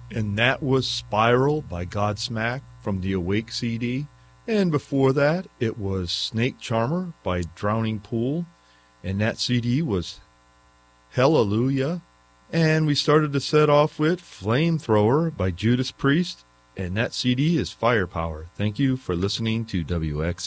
And that was Spiral by Godsmack from the Awake CD. And before that, it was Snake Charmer by Drowning Pool. And that CD was Hallelujah. And we started the set off with Flamethrower by Judas Priest. And that CD is Firepower. Thank you for listening to WX.